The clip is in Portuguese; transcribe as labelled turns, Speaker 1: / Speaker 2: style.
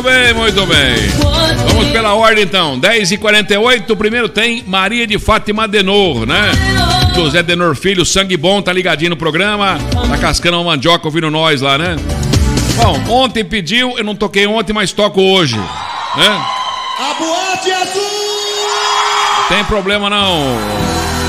Speaker 1: Muito bem, muito bem. Vamos pela ordem então. 10h48, primeiro tem Maria de Fátima Denor, né? José Denor Filho, sangue bom, tá ligadinho no programa. Tá cascando uma mandioca ouvindo nós lá, né? Bom, ontem pediu, eu não toquei ontem, mas toco hoje, né?
Speaker 2: A boate azul!
Speaker 1: Tem problema não.